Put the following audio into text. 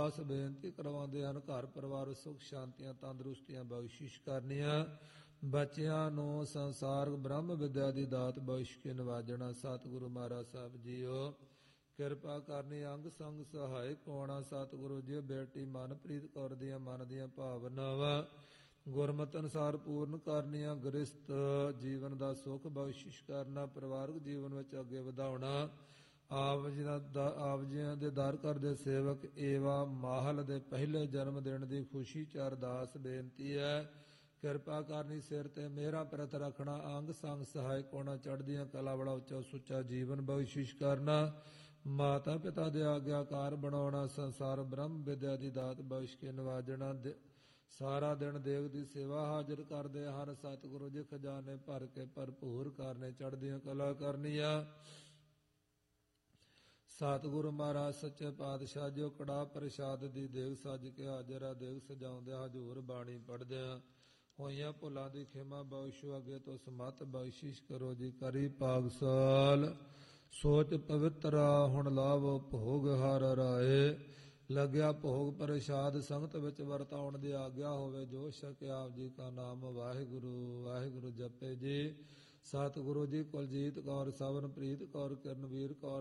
ਅਰਦਾਸ ਬੇਨਤੀ ਕਰਵਾਉਂਦੇ ਹਨ। ਘਰ ਪਰਿਵਾਰ ਸੁਖ ਸ਼ਾਂਤੀਆਂ ਤੰਦਰੁਸਤੀਆਂ ਬਖਸ਼ਿਸ਼ ਕਰਨੀਆਂ। ਬੱਚਿਆਂ ਨੂੰ ਸੰਸਾਰਕ ਬ੍ਰਹਮ ਵਿਦਿਆ ਦੀ ਦਾਤ ਬਖਸ਼ ਕੇ ਨਿਵਾਜਣਾ। ਸਤਿਗੁਰੂ ਮਹਾਰਾਜ ਸਾਹਿਬ ਜੀਓ ਕਿਰਪਾ ਕਰਨੀ। ਅੰਗ ਸੰਗ ਸਹਾਇਕ ਹੋਣਾ। ਸਤਿਗੁਰੂ ਜੀ ਬੇਟੀ ਮਨਪ੍ਰੀਤ ਕੌਰ ਦੀਆਂ ਮਨ ਦੀਆਂ ਭਾਵਨਾਵਾਂ ਗੁਰਮਤਿ ਅਨੁਸਾਰ ਪੂਰਨ ਕਰਨੀਆਂ। ਗ੍ਰਸਤ ਜੀਵਨ ਦਾ ਸੁਖ ਬਖਸ਼ਿਸ਼ ਕਰਨਾ। ਪਰਿਵਾਰਕ ਜੀਵਨ ਵਿੱਚ ਅੱਗੇ ਵਧਾਉਣਾ। ਆਪ ਜੀਆਂ ਦੇ ਦਰ ਘਰ ਦੇ ਸੇਵਕ ਏਵਾ ਮਾਹਲ ਦੇ ਪਹਿਲੇ ਜਨਮ ਦਿਨ ਦੀ ਖੁਸ਼ੀ ਚ ਅਰਦਾਸ ਬੇਨਤੀ ਹੈ। ਕਿਰਪਾ ਕਰਨੀ। ਸਿਰ ਤੇ ਮਿਹਰਾਂ ਪ੍ਰਤ ਰੱਖਣਾ। ਅੰਗ ਸੰਗ ਸਹਾਇਕ ਹੋਣਾ। ਚੜ੍ਹਦੀਆਂ ਕਲਾ ਵਾਲਾ ਉੱਚਾ ਸੁੱਚਾ ਜੀਵਨ ਬਖਸ਼ਿਸ਼ ਕਰਨਾ। ਮਾਤਾ ਪਿਤਾ ਦੇ ਆਗਿਆਕਾਰ ਬਣਾਉਣਾ। ਸੰਸਾਰ ਬ੍ਰਹਮ ਵਿਦਿਆ ਦੀ ਦਾਤ ਬਖਸ਼ ਕੇ ਨਿਵਾਜਣਾ। ਸਾਰਾ ਦਿਨ ਦੇਗ ਦੀ ਸੇਵਾ ਹਾਜ਼ਰ ਕਰਦੇ ਹਨ। ਸਤਿਗੁਰੂ ਜੀ ਖਜ਼ਾਨੇ ਭਰ ਕੇ ਭਰਪੂਰ ਕਰਨੇ। ਚੜ੍ਹਦੀਆਂ ਕਲਾ ਕਰਨੀਆਂ। ਸਤਿਗੁਰੂ ਮਹਾਰਾਜ ਸੱਚੇ ਪਾਤਸ਼ਾਹ ਜੀ ਕੜਾਹ ਪ੍ਰਸ਼ਾਦ ਦੀ ਦੇਗ ਸੱਜ ਕੇ ਹਾਜ਼ਰ ਆ। ਦੇਗ ਸਜਾਉਂਦਿਆਂ ਹਜ਼ੂਰ ਬਾਣੀ ਪੜ੍ਹਦਿਆਂ ਹੋਈਆਂ ਭੁੱਲਾਂ ਦੀ ਖਿਮਾ ਬਖਸ਼ੋ। ਅੱਗੇ ਤੋਂ ਸਮਤ ਬਖਸ਼ਿਸ਼ ਕਰੋ ਜੀ। ਕਰੀ ਪਾਗਸਾਲ ਸੋਚ ਪਵਿੱਤਰਾ ਹੁਣ ਲਾਵੋ ਭੋਗ ਹਰ ਰਾਏ। ਲੱਗਿਆ ਭੋਗ ਪ੍ਰਸ਼ਾਦ ਸੰਗਤ ਵਿੱਚ ਵਰਤਾਉਣ ਦੀ ਆਗਿਆ ਹੋਵੇ। ਜੋ ਛਕਿਆ ਆਪ ਜੀ ਕਾ ਨਾਮ ਵਾਹਿਗੁਰੂ ਵਾਹਿਗੁਰੂ ਜਪੇ ਜੀ। ਸਤਿਗੁਰੂ ਜੀ ਕੁਲਜੀਤ ਕੌਰ ਸਵਰਨਪ੍ਰੀਤ ਕੌਰ ਕਿਰਨਵੀਰ ਕੌਰ